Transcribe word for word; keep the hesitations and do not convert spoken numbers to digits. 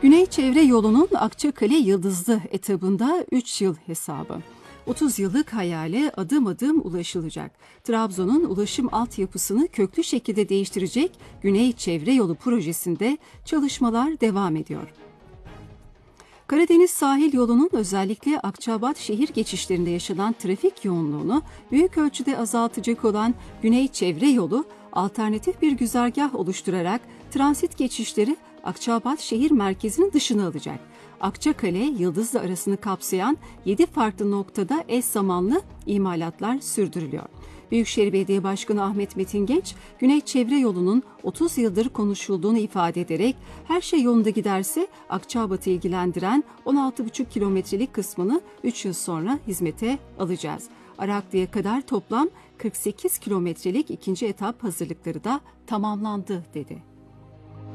Güney Çevre Yolu'nun Akçakale-Yıldızlı etabında üç yıl hesabı. otuz yıllık hayale adım adım ulaşılacak. Trabzon'un ulaşım altyapısını köklü şekilde değiştirecek Güney Çevre Yolu projesinde çalışmalar devam ediyor. Karadeniz sahil yolunun özellikle Akçabat şehir geçişlerinde yaşanan trafik yoğunluğunu büyük ölçüde azaltacak olan Güney Çevre Yolu, alternatif bir güzergah oluşturarak transit geçişleri Akçabat şehir merkezinin dışına alacak. Akçakale-Yıldızlı arasını kapsayan yedi farklı noktada eş zamanlı imalatlar sürdürülüyor. Büyükşehir Belediye Başkanı Ahmet Metin Genç, Güney Çevre Yolu'nun otuz yıldır konuşulduğunu ifade ederek her şey yolunda giderse Akçabat'ı ilgilendiren on altı buçuk kilometrelik kısmını üç yıl sonra hizmete alacağız. Araklı'ya kadar toplam kırk sekiz kilometrelik ikinci etap hazırlıkları da tamamlandı dedi.